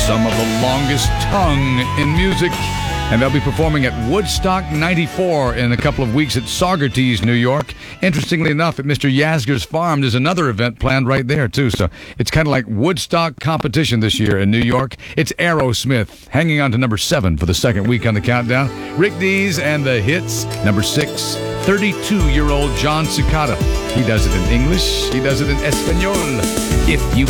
some of the longest tongue in music. And they'll be performing at Woodstock 94 in a couple of weeks at Saugerties, New York. Interestingly enough, at Mr. Yasgur's farm, there's another event planned right there, too. So it's kind of like Woodstock competition this year in New York. It's Aerosmith, hanging on to number 7 for the second week on the countdown. Rick Dees and the hits. Number 6, 32-year-old John Cicada. He does it in English. He does it in Espanol. If you